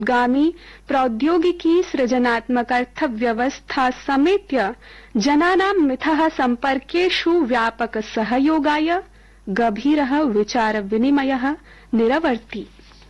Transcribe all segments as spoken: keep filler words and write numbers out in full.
गामी प्रौद्योगिकी सृजनात्मक अर्थव्यवस्था समेत्य जनानां मिथः सम्पर्केषु व्यापक सहयोगाय गभीरः विचार विनिमयः निरवर्ति।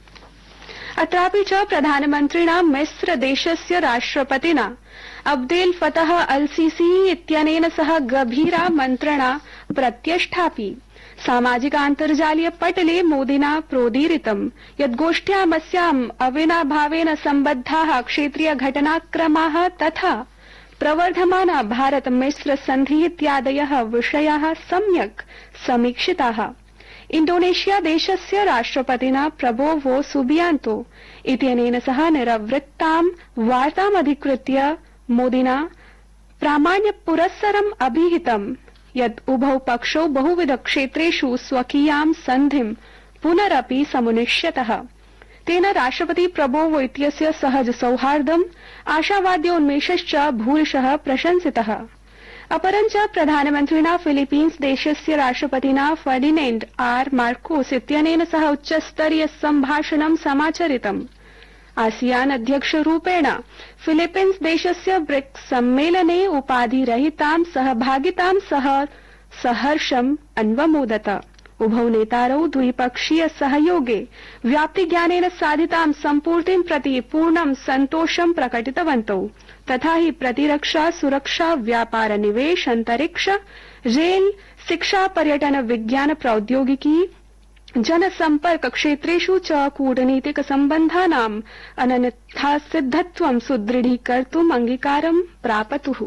अत्रापि च प्रधानमन्त्रिणा मिस्र देशस्य राष्ट्रपतिना अब्देल फतह अल सीसी इत्यनेन सह गभीरा मन्त्रणा प्रत्यष्टापि। सामाजिकान्तर्जालीय पटले मोदिना प्रोदीरितं यत् गोष्ठ्यामस्याम् अविनाभावेन सम्बद्धाः क्षेत्रीय घटनाक्रमाः तथा प्रवर्धमाना भारत मिस्र सन्धि इत्यादयः विषयाः सम्यक् समीक्षिताः। इण्डोनेशिया देशस्य राष्ट्रपतिना प्रबोवो सुबियांतो इत्यनेन सह निरवृत्तां वार्तामधिकृत्य मोदिना प्रामाण्यपुरस्सरम् अभिहितम् यत् उभौ पक्षौ बहुविध क्षेत्रेषु स्वकीयां सन्धिं पुनरपि समुन्निश्यतः। तेन राष्ट्रपति प्रबोवो इत्यस्य सहज सौहार्दम् आशावाद्योन्मेषश्च भूरिशः प्रशंसितः। अपरञ्च प्रधानमन्त्रिणा फिलीपीन्स देशस्य राष्ट्रपतिना फर्डिनेण्ड आर मार्कोस इत्यनेन सह उच्चस्तरीय सम्भाषणं समाचरितम्। आसियान अध्यक्षरूपेण फिलीपीन्स देशस्य ब्रिक्स सम्मेलने उपाधिरहितां सहभागितां सह सहर्षम् अन्वमोदत। उभौ नेतारौ द्विपक्षीय सहयोगे व्याप्तिज्ञानेन साधितां सम्पूर्तिं प्रति पूर्णं सन्तोषं प्रकटितवन्तौ। तथा हि प्रतिरक्षा सुरक्षा व्यापार निवेश अंतरिक्ष रेल शिक्षा पर्यटन विज्ञान प्रौद्योगिकी जनसंपर्क क्षेत्रेषु च कूटनीतिक सम्बन्धानाम् अनन्यथा सिद्धत्वं सुदृढीकर्तुम् अंगीकारं प्रापतुः।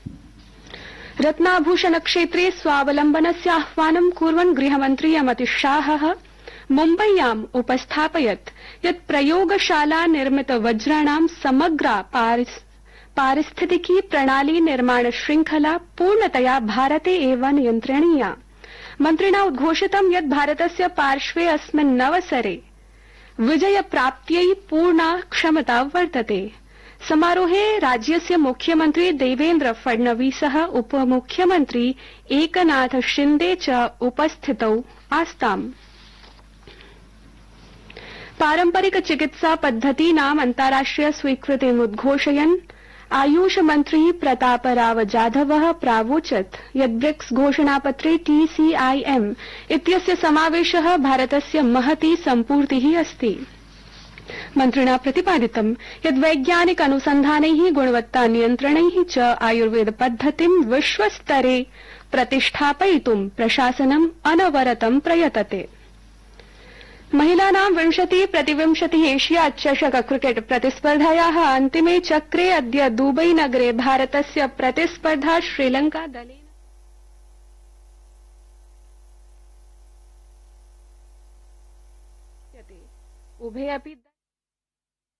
रत्नाभूषण क्षेत्रे स्वावलम्बनस्य आह्वानं कुर्वन् गृहमन्त्री अमित शाहः मुम्बय्याम् उपस्थापयत् यत् प्रयोगशाला निर्मित वज्राणां समग्रा पारिस्थितिकी प्रणाली निर्माण श्रृंखला पूर्णतया भारते एव नियन्त्रणीया। मन्त्रिणा उद्घोषितं यत् भारतस्य पार्श्वे अस्मिन्नवसरे विजयप्राप्त्यै पूर्णा क्षमता वर्तते। समारोहे राज्यस्य मुख्यमन्त्री देवेन्द्र फडणवीसः उपमुख्यमन्त्री एकनाथ शिन्दे च उपस्थितौ आस्ताम्। पारम्परिक चिकित्सा पद्धतीनाम् अन्ताराष्ट्रिय स्वीकृतिम् उद्घोषयन् आयुष मन्त्री प्रतापराव जाधवः प्रावोचत् यत् ब्रिक्स घोषणापत्रे टीसीआईएम इत्यस्य समावेशः भारतस्य महती सम्पूर्तिः अस्ति। मन्त्रिणा प्रतिपादितं यत् वैज्ञानिक अनुसन्धानैः गुणवत्ता नियन्त्रणैः च आयुर्वेद पद्धतिं विश्वस्तरे प्रतिष्ठापयितुं प्रशासनम् अनवरतं प्रयतते। महिलानां विंशति प्रतिविंशति एशिया चषक क्रिकेट प्रतिस्पर्धायाः अन्तिमे चक्रे अद्य दुबई नगरे भारतस्य प्रतिस्पर्धा श्रीलंका दलेन उभे अपि